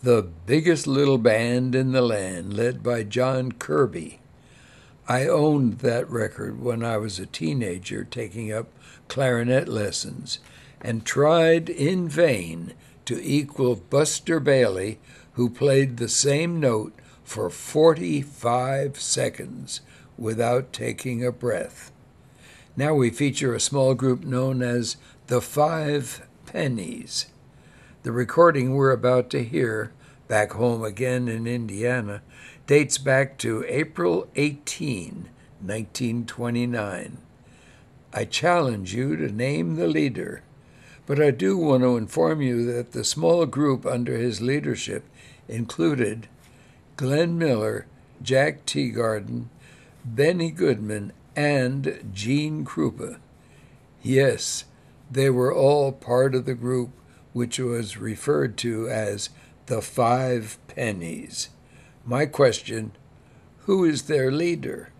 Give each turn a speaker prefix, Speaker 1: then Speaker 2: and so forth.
Speaker 1: The Biggest Little Band in the Land, led by John Kirby. I owned that record when I was a teenager taking up clarinet lessons and tried in vain to equal Buster Bailey, who played the same note for 45 seconds without taking a breath. Now we feature a small group known as the Five Pennies. The recording we're about to hear, back home again in Indiana, dates back to April 18, 1929. I challenge you to name the leader, but I do want to inform you that the small group under his leadership included Glenn Miller, Jack Teagarden, Benny Goodman, and Gene Krupa. Yes, they were all part of the group which was referred to as the Five Pennies. My question, who is their leader?